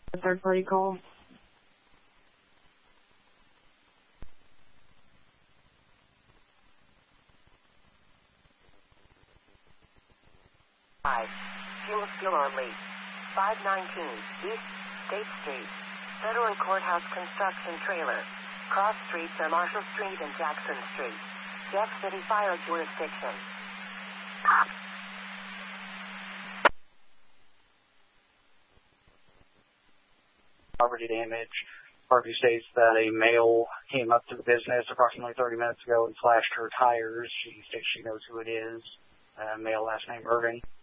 A third-party call. Fuel spill on leak. 519 East State Street. Federal Courthouse construction trailer. Cross streets are Marshall Street and Jackson Street. Jeff City Fire jurisdiction. Property damage. Property states that a male came up to the business approximately 30 minutes ago and slashed her tires. She states she knows who it is. Male, last name Irving.